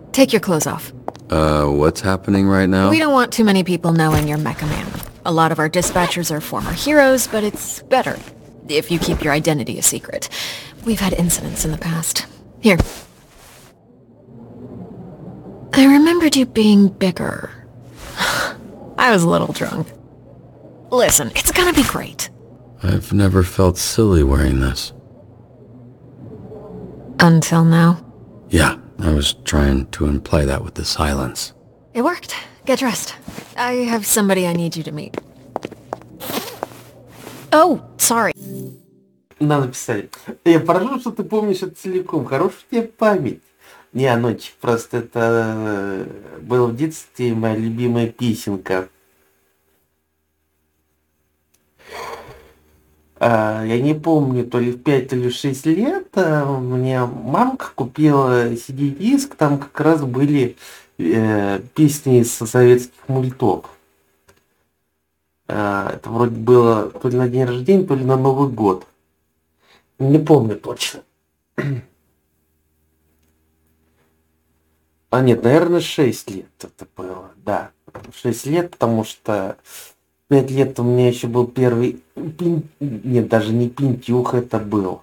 Take your clothes off. What's happening right now? We don't want too many people knowing you're Mecha Man. A lot of our dispatchers are former heroes, but it's better if you keep your identity a secret. We've had incidents in the past. Here. I remembered you being bigger. I was a little drunk. Listen, it's gonna be great. I've never felt silly wearing this. Until now. Yeah, I was trying to imply that with the silence. It worked. Get dressed. I have somebody I need you to meet. Oh, sorry. Надо писать. Я поражен, что ты помнишь это целиком. Хорошая у тебя память. Не, ночь. Просто это было в детстве моя любимая песенка. Я не помню, то ли в 5, то ли в 6 лет мне мамка купила CD-диск, там как раз были песни из советских мультов. Это вроде было то ли на день рождения, то ли на Новый год. Не помню точно. Нет, наверное, 6 лет это было, да. 6 лет, потому что 5 лет у меня еще был первый... Нет, даже не Пентюх это был.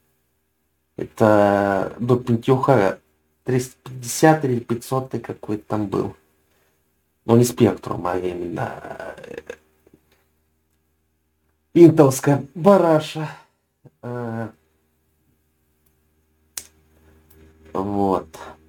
Это до Пентюха 350 или 500 какой-то там был. Но не Спектрум, а именно интелская бараша. Вот.